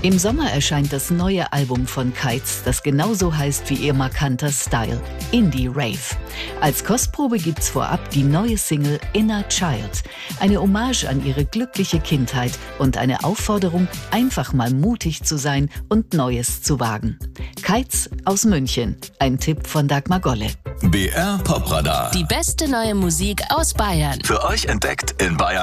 Im Sommer erscheint das neue Album von Kites, das genauso heißt wie ihr markanter Style, Indie Rave. Als Kostprobe gibt's vorab die neue Single Inner Child. Eine Hommage an ihre glückliche Kindheit und eine Aufforderung, einfach mal mutig zu sein und Neues zu wagen. Kites aus München, ein Tipp von Dagmar Golle. BR Popradar. Die beste neue Musik aus Bayern. Für euch entdeckt in Bayern